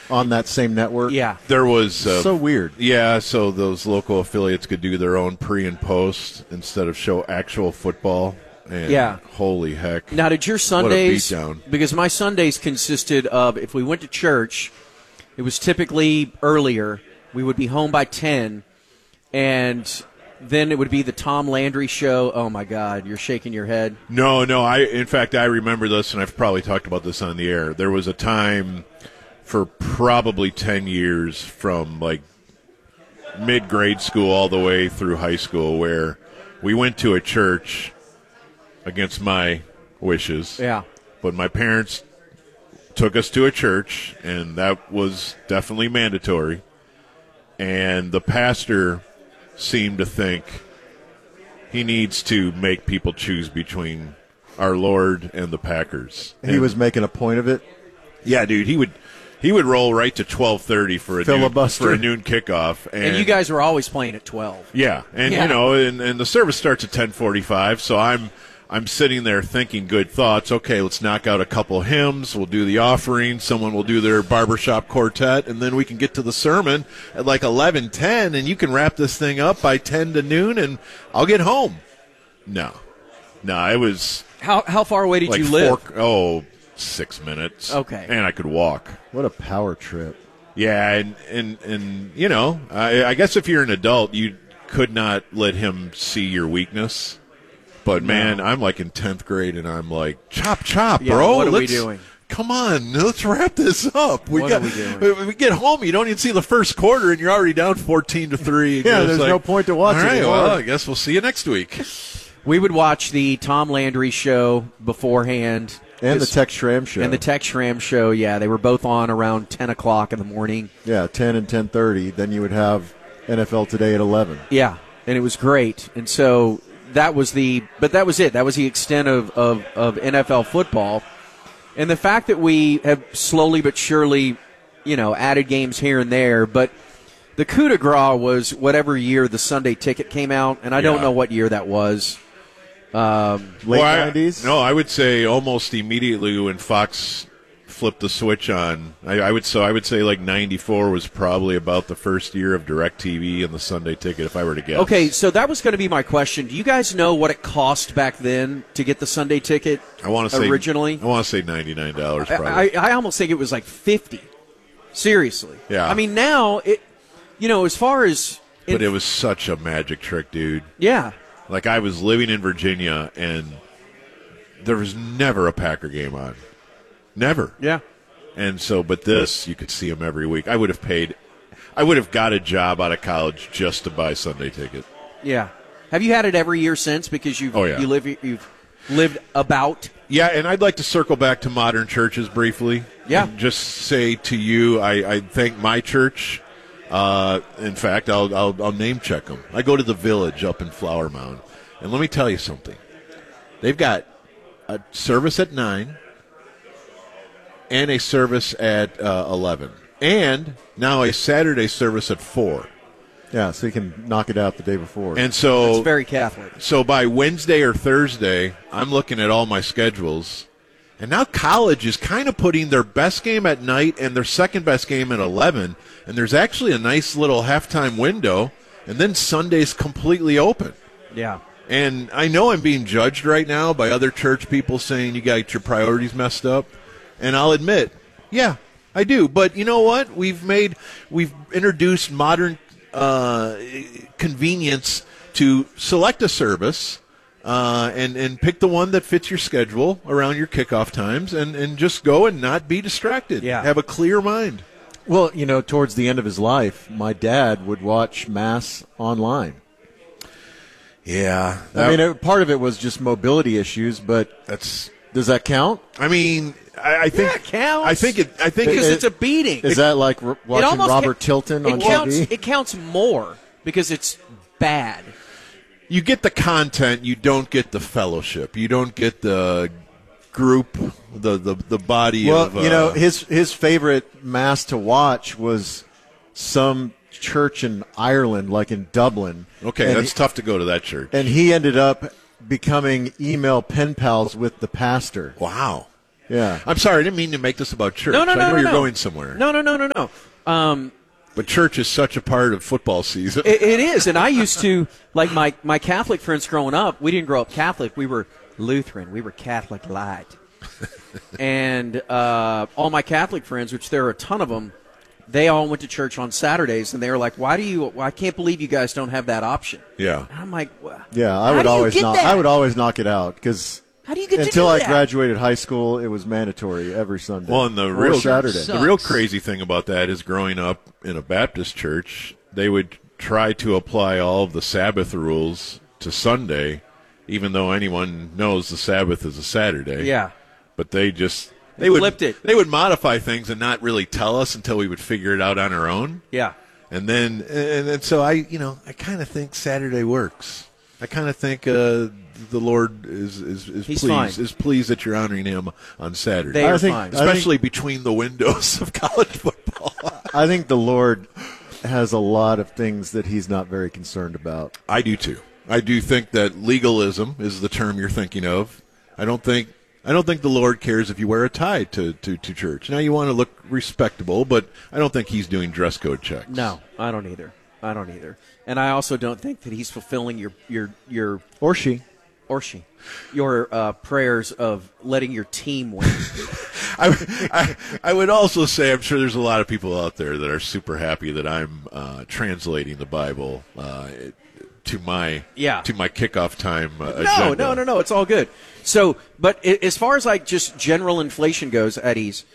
on that same network. Yeah. There was So weird. Yeah, so those local affiliates could do their own pre and post instead of show actual football. And Yeah. holy heck. Now, did your Sundays, What a beatdown. because my Sundays consisted of, if we went to church, it was typically earlier. We would be home by 10, and then it would be the Tom Landry show. Oh, my God, you're shaking your head. No, in fact, I remember this, and I've probably talked about this on the air. There was a time for probably 10 years from, like, mid-grade school all the way through high school where we went to a church against my wishes. Yeah. But my parents took us to a church, and that was definitely mandatory. And the pastor seemed to think he needs to make people choose between our Lord and the Packers. He was making a point of it. Yeah, dude, he would roll right to 12:30 for a Filibuster. noon kickoff. And you guys were always playing at 12. Yeah, and Yeah. you know, and the service starts at 10:45, so I'm sitting there thinking good thoughts. Okay, let's knock out a couple hymns. We'll do the offering. Someone will do their barbershop quartet, and then we can get to the sermon at like 11:10, and you can wrap this thing up by 10 to noon, and I'll get home. No, it was How far away did like you live? 6 minutes. Okay. And I could walk. What a power trip. Yeah, and you know, I guess if you're an adult, you could not let him see your weakness. But, man, I'm like in 10th grade, and I'm like, chop, Yeah, bro. what are we doing? Come on, let's wrap this up. What are we doing? We get home, you don't even see the first quarter, and you're already down 14-3. Yeah, there's no point to watch All right, anymore. well, I guess we'll see you next week. We would watch the Tom Landry show beforehand. And the Tex Schramm show. And the Tex Schramm show, yeah. They were both on around 10 o'clock in the morning. Yeah, 10 and 10:30. Then you would have NFL Today at 11. Yeah, and it was great. And so that was it. That was the extent of NFL football. And the fact that we have slowly but surely, added games here and there. But the coup de grace was whatever year the Sunday Ticket came out. And I don't know what year that was. Late 90s? No, I would say almost immediately when Fox flipped the switch on. I would say like 94 was probably about the first year of DirecTV and the Sunday Ticket, if I were to guess. Okay, so that was going to be my question. Do you guys know what it cost back then to get the Sunday Ticket? I want to say originally. I want to say $99 probably. I almost think it was like 50. Seriously. Yeah. I mean, now as far as But it was such a magic trick, dude. Yeah. Like, I was living in Virginia, and there was never a Packer game on. Never. Yeah. And so, but this, you could see them every week. I would have got a job out of college just to buy Sunday Ticket. Yeah. Have you had it every year since? Because you've lived about. Yeah, and I'd like to circle back to modern churches briefly. Yeah. And just say to you, I thank my church. In fact, I'll name check them. I go to the Village up in Flower Mound, and let me tell you something. They've got a service at 9 and a service at 11, and now a Saturday service at 4. Yeah, so you can knock it out the day before. And so it's very Catholic. So by Wednesday or Thursday, I'm looking at all my schedules. And now college is kind of putting their best game at night and their second best game at 11. And there's actually a nice little halftime window. And then Sunday's completely open. Yeah. And I know I'm being judged right now by other church people saying you got your priorities messed up. And I'll admit, yeah, I do. But you know what? We've introduced modern convenience to select a service. And pick the one that fits your schedule around your kickoff times and just go and not be distracted. Yeah. Have a clear mind. Well, towards the end of his life, my dad would watch Mass online. Yeah. Part of it was just mobility issues, but does that count? I mean, I think it counts. I think because it's a beating. Is that like watching Robert Tilton on TV? It counts more because it's bad. You get the content, you don't get the fellowship. You don't get the group, the body of... Well, his favorite Mass to watch was some church in Ireland, like in Dublin. Okay, that's tough to go to that church. And he ended up becoming email pen pals with the pastor. Wow. Yeah. I'm sorry, I didn't mean to make this about church. No, I know you're no. going somewhere. No. But church is such a part of football season. It is, and I used to, like my Catholic friends growing up, we didn't grow up Catholic. We were Lutheran. We were Catholic light. And all my Catholic friends, which there are a ton of them, they all went to church on Saturdays, and they were like, I can't believe you guys don't have that option. Yeah. And I'm like, well, Yeah, I would always knock it out because how do you get until to do I that? graduated high school, it was mandatory every Sunday. Well, and or Saturday. Sucks. the real crazy thing about that is growing up in a Baptist church, they would try to apply all of the Sabbath rules to Sunday, even though anyone knows the Sabbath is a Saturday. Yeah. But they They flipped it. They would modify things and not really tell us until we would figure it out on our own. Yeah. And then so I kind of think Saturday works. I kind of think the Lord is He's pleased fine. is pleased that you're honoring Him on Saturday, They are think- fine. especially between the windows of college football. I think the Lord has a lot of things that He's not very concerned about. I do too. I do think that legalism is the term you're thinking of. I don't think the Lord cares if you wear a tie to church. Now you want to look respectable, but I don't think He's doing dress code checks. No, I don't either. And I also don't think that He's fulfilling your Or she. your prayers of letting your team win. I would also say I'm sure there's a lot of people out there that are super happy that I'm translating the Bible to my kickoff time agenda. No. It's all good. So, but as far as like just general inflation goes, Eddie's,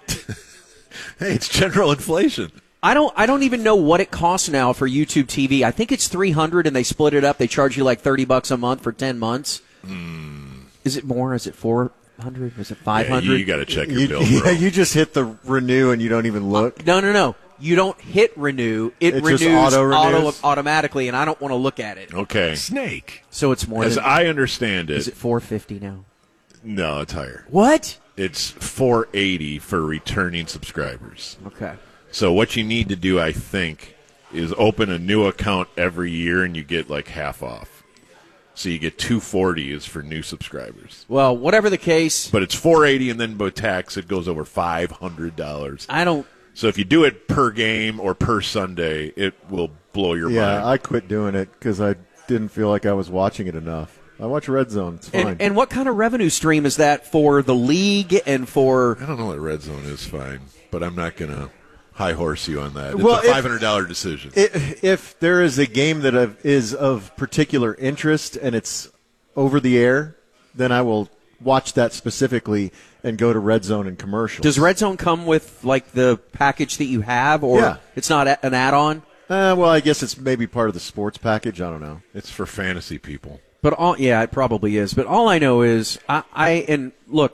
Hey, it's general inflation. I don't even know what it costs now for YouTube TV. I think it's $300, and they split it up. They charge you like $30 a month for 10 months. Is it more? Is it $400? Is it $500? Yeah, you got to check your bill, bro. Yeah, you just hit the renew and you don't even look. No. You don't hit renew. It just renews auto-renews? automatically, and I don't want to look at it. Okay. Snake. So it's more As than. I understand Is it, it $450 now? no, it's higher. What? It's $480 for returning subscribers. Okay. So what you need to do, I think, is open a new account every year, and you get like half off. So you get $240 is for new subscribers. Well, whatever the case, But it's $480, and then with tax, it goes over $500. I don't. So if you do it per game or per Sunday, it will blow your Yeah, mind. I quit doing it because I didn't feel like I was watching it enough. I watch Red Zone. It's fine. And what kind of revenue stream is that for the league and for? I don't know what Red Zone is, fine, but I'm not going to high horse you on that. It's Well, a $500 decision. If there is a game that is of particular interest and it's over the air, then I will watch that specifically and go to Red Zone and commercials. Does Red Zone come with like the package that you have, or Yeah. it's not an add-on? Well, I guess it's maybe part of the sports package. I don't know. It's for fantasy people. But it probably is. But all I know is I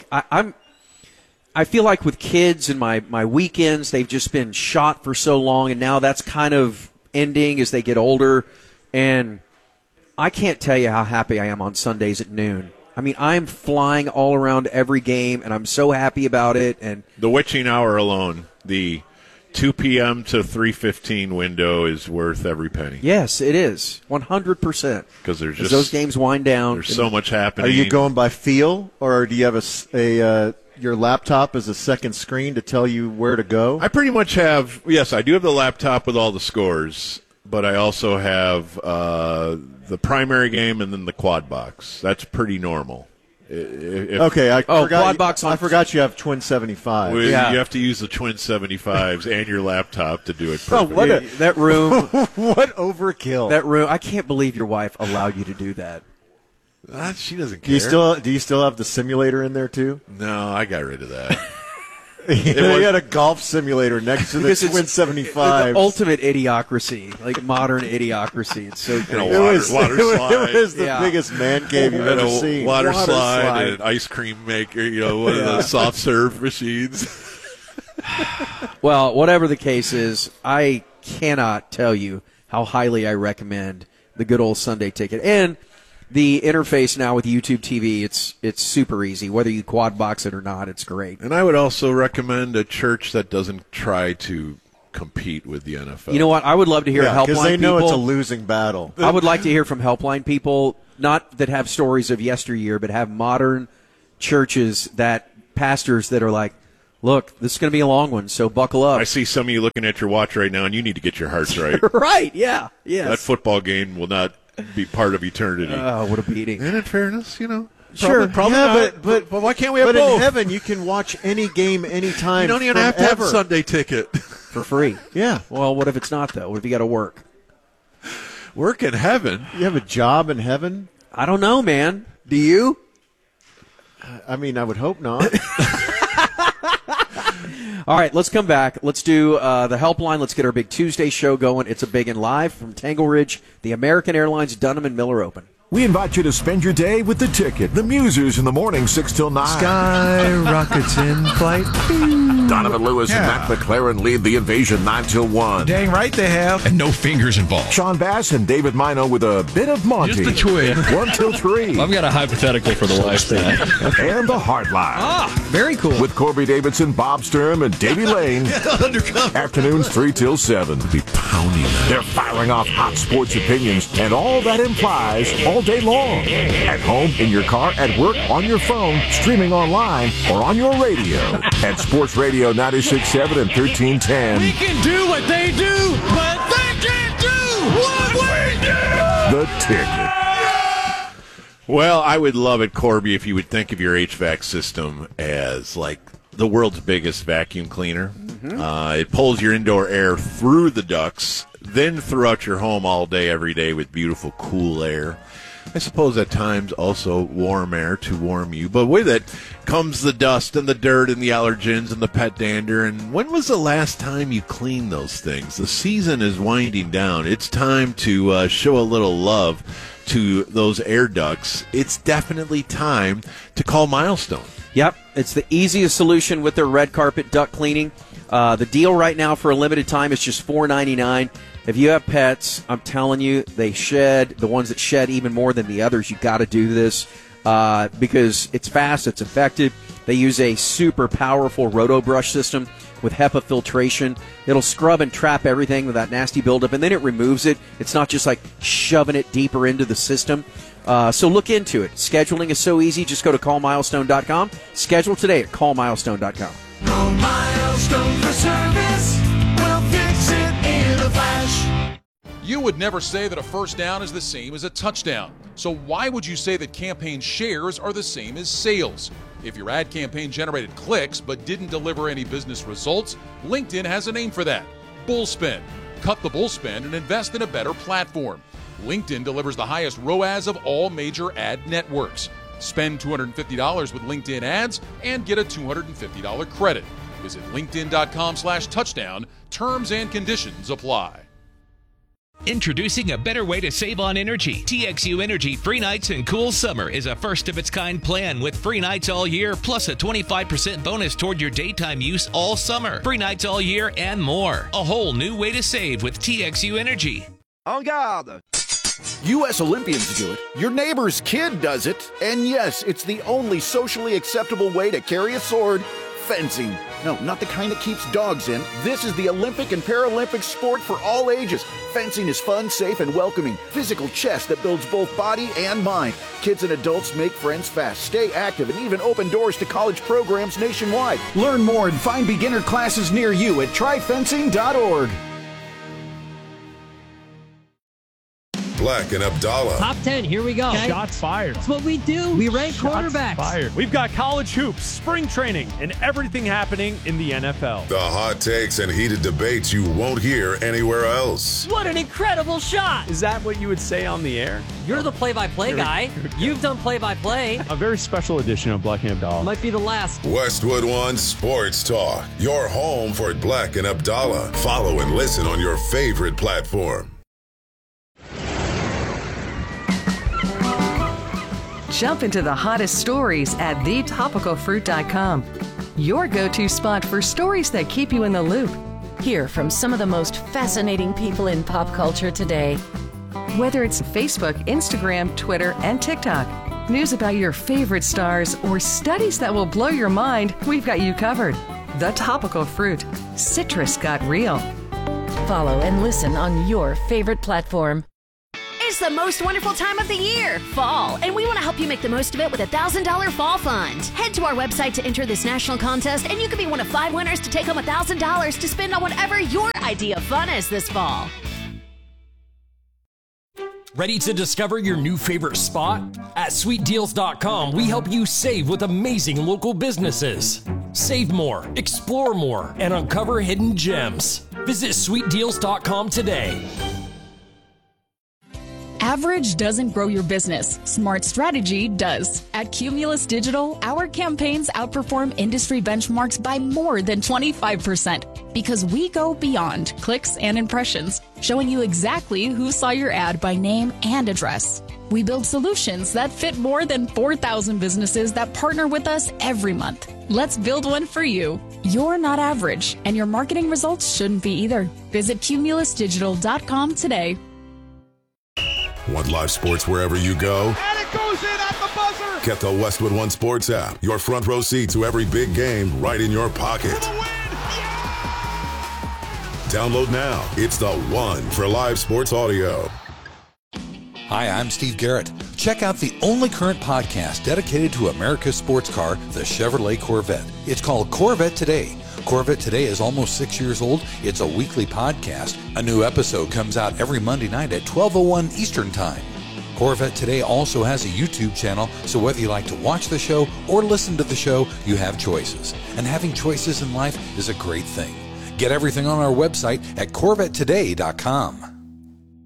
feel like with kids and my weekends, they've just been shot for so long, and now that's kind of ending as they get older. And I can't tell you how happy I am on Sundays at noon. I mean, I'm flying all around every game, and I'm so happy about it. And The witching hour alone, the 2 p.m. to 3:15 window is worth every penny. yes, it is 100%. Because there's As just those games wind down, there's so much happening. Are you going by feel, or do you have your laptop as a second screen to tell you where to go? I pretty much have. Yes, I do have the laptop with all the scores, but I also have the primary game and then the quad box. That's pretty normal. Okay, I Oh, forgot. quad box on- I forgot you have Twin 75. Yeah. You have to use the Twin 75s and your laptop to do it Oh, perfectly. what a- that room, What overkill! that room. I can't believe your wife allowed you to do that. She doesn't do care. you still have the simulator in there too? No, I got rid of that. You had a golf simulator next to the Because Twin it's 75. the ultimate idiocracy, like modern idiocracy. It's so And a great. water slide. It was the Yeah. biggest man cave you've And ever a seen. water slide, slide. and an ice cream maker, one of those soft serve machines. Well, whatever the case is, I cannot tell you how highly I recommend the good old Sunday Ticket. And the interface now with YouTube TV, it's super easy. Whether you quad box it or not, it's great. And I would also recommend a church that doesn't try to compete with the NFL. You know what? I would love to hear Yeah, Helpline because they know people. it's a losing battle. I would like to hear from Helpline people, not that have stories of yesteryear, but have modern churches that pastors that are like, look, this is going to be a long one, so buckle up. I see some of you looking at your watch right now, and you need to get your hearts right. Right, yeah. Yes. That football game will not be part of eternity. Oh, what a beating. And in fairness, Sure, probably yeah, not. But why can't we have But both? in heaven, you can watch any game anytime. You don't even have to have a forever. Sunday ticket. For free. Yeah. Well, what if it's not, though? What if you got to work? Work in heaven. You have a job in heaven? I don't know, man. Do you? I mean, I would hope not. All right, let's come back. Let's do the helpline. Let's get our big Tuesday show going. It's a big and live from Tangle Ridge, the American Airlines Dunham and Miller Open. We invite you to spend your day with The Ticket, the Musers in the morning, 6 till 9. Sky rockets in flight. Donovan Lewis and Matt McLaren lead the invasion 9 till 1. Dang right they have. And no fingers involved. Sean Bass and David Mino with a bit of Monty. Just a twig. 1 till 3. I've got a hypothetical for the lifespan. And the Hardline. Very cool. With Corby Davidson, Bob Sturm, and Davey Lane. Afternoons 3 till 7. Be pounding that. They're firing off hot sports opinions and all that implies all day long. At home, in your car, at work, on your phone, streaming online, or on your radio. At Sports Radio 96.7 and 1310. We can do what they do, but they can't do what we do! The Ticket. Well, I would love it, Corby, if you would think of your HVAC system as like the world's biggest vacuum cleaner. It pulls your indoor air through the ducts, then throughout your home all day, every day with beautiful, cool air. I suppose at times also warm air to warm you. But with it comes the dust and the dirt and the allergens and the pet dander. And when was the last time you cleaned those things? The season is winding down. It's time to show a little love to those air ducts. It's definitely time to call Milestone. Yep, it's the easiest solution with their red carpet duct cleaning. The deal right now for a limited time is just $4.99. If you have pets, I'm telling you, they shed. The ones that shed even more than the others, you got to do this because it's fast, it's effective. They use a super powerful roto-brush system with HEPA filtration. It'll scrub and trap everything with that nasty buildup, and then it removes it. It's not just like shoving it deeper into the system. So look into it. Scheduling is so easy. Just go to callmilestone.com. Schedule today at callmilestone.com. Call Milestone for service. We'll fix it in a flash. You would never say that a first down is the same as a touchdown. So why would you say that campaign shares are the same as sales? If your ad campaign generated clicks but didn't deliver any business results, LinkedIn has a name for that. Bullspend. Cut the bullspend and invest in a better platform. LinkedIn delivers the highest ROAS of all major ad networks. Spend $250 with LinkedIn ads and get a $250 credit. Visit linkedin.com/touchdown. Terms and conditions apply. Introducing a better way to save on energy. TXU Energy Free Nights and Cool Summer is a first-of-its-kind plan with free nights all year, plus a 25% bonus toward your daytime use all summer. Free nights all year and more. A whole new way to save with TXU Energy. En garde! U.S. Olympians do it. Your neighbor's kid does it. And yes, it's the only socially acceptable way to carry a sword. Fencing. No, not the kind that keeps dogs in. This is the Olympic and Paralympic sport for all ages. Fencing is fun, safe, and welcoming. Physical chess that builds both body and mind. Kids and adults make friends fast, stay active, and even open doors to college programs nationwide. Learn more and find beginner classes near you at tryfencing.org. Black and Abdallah. Top 10, here we go. Okay. Shots fired. That's what we do. We rank quarterbacks. Fired. We've got college hoops, spring training, and everything happening in the NFL. The hot takes and heated debates you won't hear anywhere else. What an incredible shot. Is that what you would say on the air? You're the play-by-play guy. You've done play-by-play. A very special edition of Black and Abdallah. Might be the last. Westwood One Sports Talk. Your home for Black and Abdallah. Follow and listen on your favorite platform. Jump into the hottest stories at thetopicalfruit.com. Your go-to spot for stories that keep you in the loop. Hear from some of the most fascinating people in pop culture today. Whether it's Facebook, Instagram, Twitter, and TikTok, news about your favorite stars, or studies that will blow your mind, we've got you covered. The Topical Fruit. Citrus got real. Follow and listen on your favorite platform. is the most wonderful time of the year, fall, and we want to help you make the most of it with a $1,000 fall fund. Head to our website to enter this national contest, and you could be one of 5 winners to take home $1,000 to spend on whatever your idea of fun is this fall. Ready to discover your new favorite spot? At SweetDeals.com, we help you save with amazing local businesses. Save more, explore more, and uncover hidden gems. Visit SweetDeals.com today. Average doesn't grow your business. Smart strategy does. At Cumulus Digital, our campaigns outperform industry benchmarks by more than 25% because we go beyond clicks and impressions, showing you exactly who saw your ad by name and address. We build solutions that fit more than 4,000 businesses that partner with us every month. Let's build one for you. You're not average, and your marketing results shouldn't be either. Visit CumulusDigital.com today. Want live sports wherever you go? And it goes in at the buzzer. Get the Westwood One Sports app. Your front row seat to every big game right in your pocket. Download now. It's the one for live sports audio. Hi, I'm Steve Garrett. Check out the only current podcast dedicated to America's sports car, the Chevrolet Corvette. It's called Corvette Today. Corvette Today is almost 6 years old. It's a weekly podcast. A new episode comes out every Monday night at 12:01 Eastern Time. Corvette Today also has a YouTube channel, so whether you like to watch the show or listen to the show, you have choices. And having choices in life is a great thing. Get everything on our website at CorvetteToday.com.